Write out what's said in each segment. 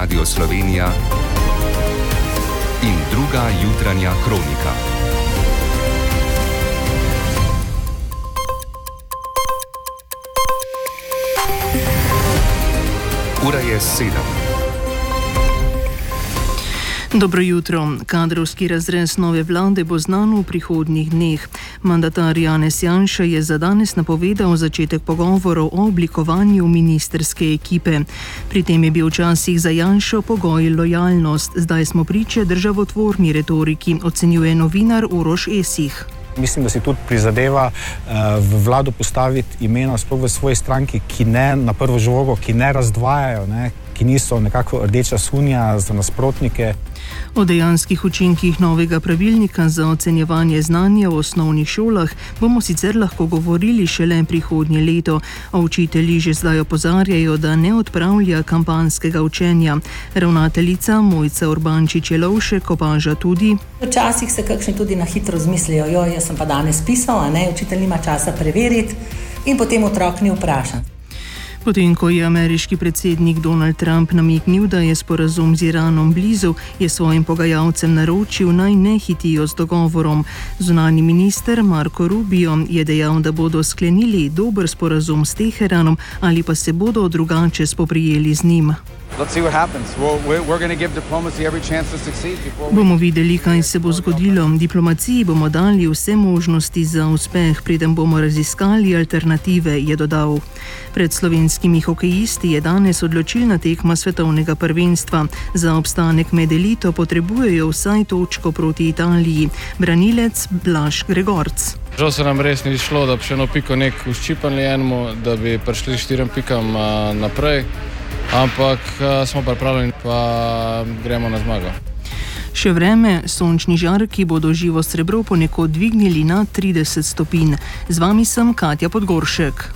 Radio Slovenija in druga jutranja kronika. Ura je 7. Dobro jutro. Kadrovski razrez nove vlade bo znan v prihodnjih dneh. Mandatar Janez Janša je za danes napovedal začetek pogovorov o oblikovanju ministrske ekipe. Pri tem je bil včasih za Janšo pogoj lojalnost. Zdaj smo priče državotvorni retoriki, ocenjuje novinar Uroš Esih. Mislim, da si tudi prizadeva v vlado postaviti imena sploh v svoji stranki, ki ne na prvo žogo, ki ne razdvajajo, ki niso nekako rdeča sunja za nasprotnike. O dejanskih učinkih novega pravilnika za ocenjevanje znanja v osnovnih šolah bomo sicer lahko govorili šele prihodnje leto, a učitelji že zdaj opozarjajo, da ne odpravlja kampanskega učenja. Ravnateljica Mojca Urbančič-Jelovšek opaža tudi: včasih se kakšni tudi na hitro zmislijo, jaz sem pa danes pisal, učitelj nima časa preveriti in potem otrok ni vprašan. Potem, ko je ameriški predsednik Donald Trump namignil, da je sporazum z Iranom blizu, je svojim pogajalcem naročil, naj ne hitijo z dogovorom. Zunanji minister Marco Rubio je dejal, da bodo sklenili dober sporazum s Teheranom ali pa se bodo drugače spoprijeli z njim. Bomo videli, kaj se bo zgodilo. Diplomaciji bomo dali vse možnosti za uspeh, preden bomo raziskali alternative, je dodal. Pred slovenskimi hokejisti je danes odločilna tekma svetovnega prvenstva. Za obstanek med elito potrebujejo vsaj točko proti Italiji. Branilec Blaž Gregorc. Žal se nam res ni šlo, da bi še eno piko uščipali enemu, da bi prišli 4 pikam naprej. Ampak smo pripravljeni, pa gremo na zmago. Še vreme, sončni žarki bodo živo srebro ponekod dvignili na 30 stopinj. Z vami sem Katja Podgoršek.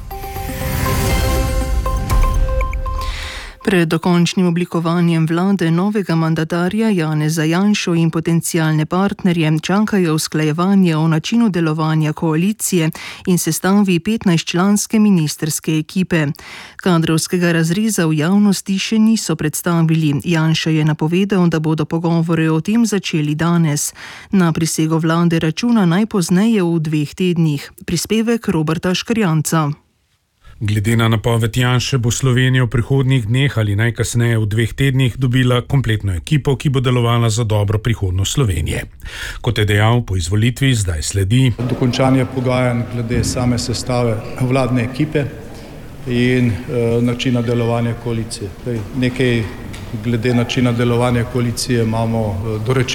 Pred dokončnim oblikovanjem vlade novega mandatarja Janeza Janšo in potencialne partnerje čakajo usklajevanje o načinu delovanja koalicije in sestavi 15-članske ministrske ekipe. Kadrovskega razreza v javnosti še niso predstavili. Janša je napovedal, da bodo pogovore o tem začeli danes. Na prisego vlade računa najpozneje v 2 tednih. Prispevek Roberta Škrjanca. Glede na napoved Janše bo Slovenija v prihodnjih dneh ali najkasneje v 2 tednih dobila kompletno ekipo, ki bo delovala za dobro prihodnost Slovenije. Kot je dejal, po izvolitvi zdaj sledi dokončanje pogajanj glede same sestave vladne ekipe in načina delovanja koalicije. Nekaj glede načina delovanja koalicije imamo dorečeno.